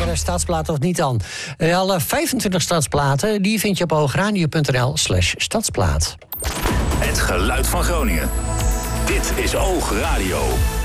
lekkere staatsplaten of niet dan? Alle 25 staatsplaten die vind je op oogradio.nl/stadsplaat. Het geluid van Groningen. Dit is Oogradio.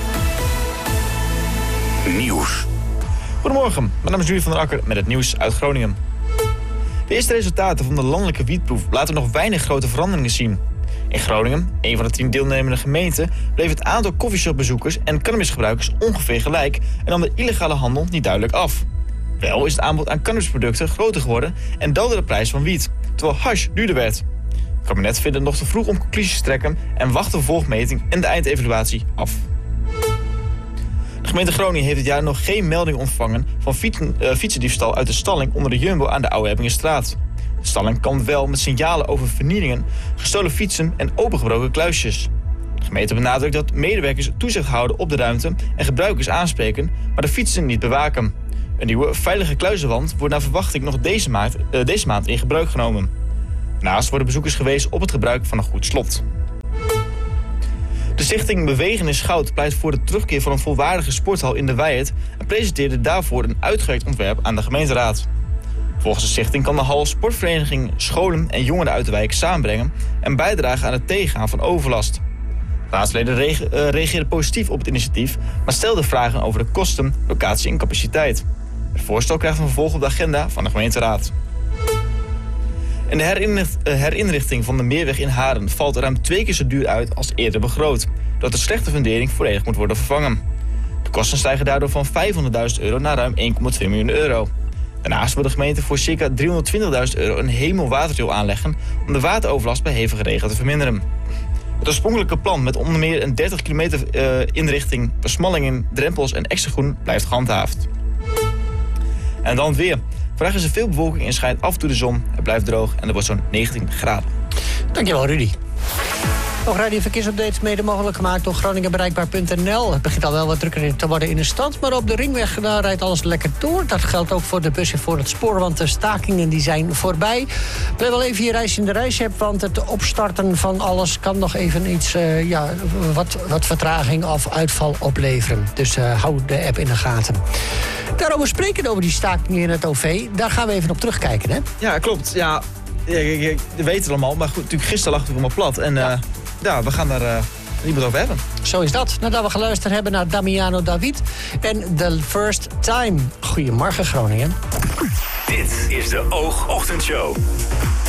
Nieuws. Goedemorgen, mijn naam is Julie van der Akker met het nieuws uit Groningen. De eerste resultaten van de landelijke wietproef laten nog weinig grote veranderingen zien. In Groningen, een van de 10 deelnemende gemeenten, bleef het aantal coffeeshopbezoekers en cannabisgebruikers ongeveer gelijk en nam de illegale handel niet duidelijk af. Wel is het aanbod aan cannabisproducten groter geworden en daalde de prijs van wiet, terwijl hash duurder werd. Het kabinet vindt het nog te vroeg om conclusies te trekken en wacht de vervolgmeting en de eindevaluatie af. De gemeente Groningen heeft dit jaar nog geen melding ontvangen van fietsendiefstal uit de stalling onder de Jumbo aan de Oude Ebbingenstraat. De stalling kwam wel met signalen over vernielingen, gestolen fietsen en opengebroken kluisjes. De gemeente benadrukt dat medewerkers toezicht houden op de ruimte en gebruikers aanspreken, maar de fietsen niet bewaken. Een nieuwe veilige kluizenwand wordt naar verwachting nog deze maand in gebruik genomen. Daarnaast worden bezoekers gewezen op het gebruik van een goed slot. De stichting Bewegen is Goud pleit voor de terugkeer van een volwaardige sporthal in de Wijert en presenteerde daarvoor een uitgewerkt ontwerp aan de gemeenteraad. Volgens de stichting kan de hal sportverenigingen, scholen en jongeren uit de wijk samenbrengen en bijdragen aan het tegengaan van overlast. Raadsleden reageerden positief op het initiatief, maar stelden vragen over de kosten, locatie en capaciteit. Het voorstel krijgt een vervolg op de agenda van de gemeenteraad. En de herinrichting van de Meerweg in Haren valt ruim 2 keer zo duur uit als eerder begroot, doordat de slechte fundering volledig moet worden vervangen. De kosten stijgen daardoor van €500.000 naar ruim €1,2 miljoen. Daarnaast wil de gemeente voor circa €320.000 een hemelwaterriool aanleggen om de wateroverlast bij hevige regen te verminderen. Het oorspronkelijke plan met onder meer een 30 kilometer inrichting, versmallingen, drempels en extra groen blijft gehandhaafd. En dan het weer. Vandaag is er veel bewolking en schijnt af en toe de zon. Het blijft droog en er wordt zo'n 19 graden. Dankjewel, Rudy. Nog radio verkeersupdate mede mogelijk gemaakt door GroningenBereikbaar.nl. Het begint al wel wat drukker te worden in de stad, maar op de ringweg daar rijdt alles lekker door. Dat geldt ook voor de bussen voor het spoor, want de stakingen die zijn voorbij. Blijf wel even je reis in de reis hebt, want het opstarten van alles kan nog even iets, wat vertraging of uitval opleveren. Dus hou de app in de gaten. Daarover spreken over die stakingen in het OV, daar gaan we even op terugkijken, hè? Ja, klopt. Ja, je weet het allemaal, maar goed, natuurlijk gisteren lag het allemaal plat. En ja, we gaan daar niemand over hebben. Zo is dat. Nadat we geluisterd hebben naar Damiano David en The First Time. Goedemorgen, Groningen. Dit is de Oogochtendshow.